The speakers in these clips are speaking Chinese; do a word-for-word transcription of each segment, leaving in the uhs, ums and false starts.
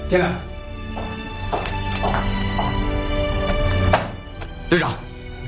进来。 队长，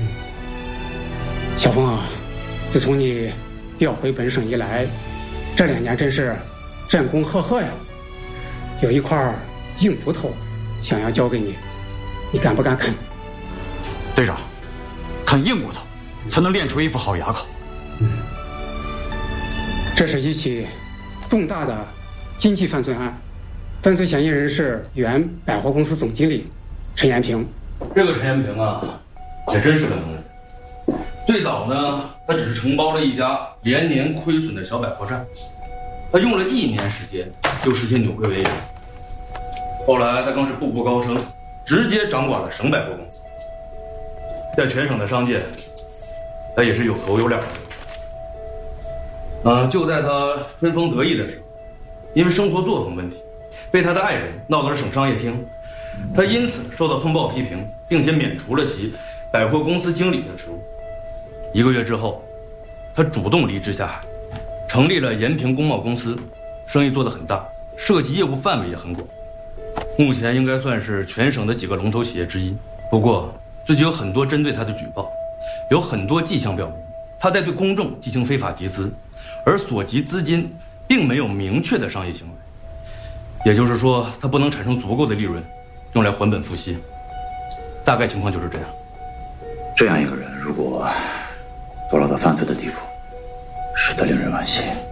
小峰啊，自从你调回本省以来，这两年真是战功赫赫呀。有一块硬骨头想要交给你，你敢不敢啃？ 队长，啃硬骨头才能练出一副好牙口。 嗯，这是一起重大的经济犯罪案，犯罪嫌疑人是原百货公司总经理陈延平。 这个陈延平啊，也真是个能人。最早呢，他只是承包了一家连年亏损的小百货站，他用了一年时间就实现扭亏为盈。后来他更是步步高升，直接掌管了省百货公司，在全省的商界，他也是有头有脸的。嗯、呃，就在他春风得意的时候，因为生活作风问题，被他的爱人闹到了省商业厅，他因此受到通报批评，并且免除了其百货公司经理的职务。一个月之后，他主动离职下海，成立了延平工贸公司，生意做得很大，涉及业务范围也很广，目前应该算是全省的几个龙头企业之一。不过最近有很多针对他的举报，有很多迹象表明他在对公众进行非法集资，而所集资金并没有明确的商业行为，也就是说他不能产生足够的利润用来还本付息，大概情况就是这样。 这样一个人如果堕落到犯罪的地步，实在令人惋惜。